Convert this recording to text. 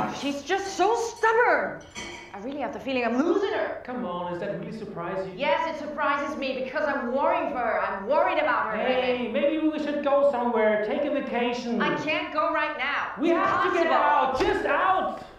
she's just so stubborn. I really have the feeling I'm losing her. Come on, does that really surprise you? Yes, it surprises me because I'm worrying for her. I'm worried about her. Hey, maybe we should go somewhere, take a vacation. I can't go right now. We have to get out, just out.